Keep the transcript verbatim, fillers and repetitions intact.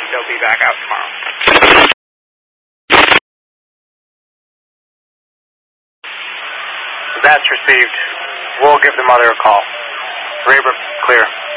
they'll be back out tomorrow. That's received. We'll give the mother a call. Raybrook, clear.